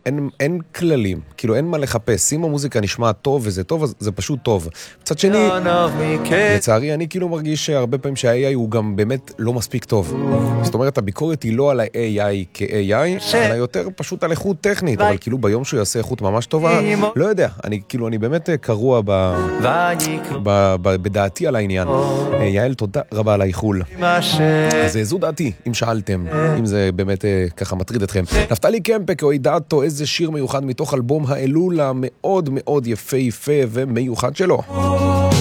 אין כללים, כאילו אין מה לחפש. אם המוזיקה נשמע טוב וזה טוב, אז זה פשוט טוב. מצד שני, לצערי, אני כאילו מרגיש שהרבה פעמים שה-AI הוא גם באמת לא מספיק טוב. זאת אומרת, הביקורת היא לא על ה-AI כ-AI, אלא יותר פשוט על איכות טכנית, אבל כאילו ביום שהוא יעשה איכות ממש טובה, לא יודע, אני באמת קרוע בדעתי על העניין. יעל, תודה רבה על האיחול. אז זו דעתי, אם שאלתם, אם זה באמת ככה מטריד אתכם. נפתלי קמפק, או ידעתו איזה שיר מיוחד מתוך אלבום האלול המאוד מאוד יפה ומיוחד שלו.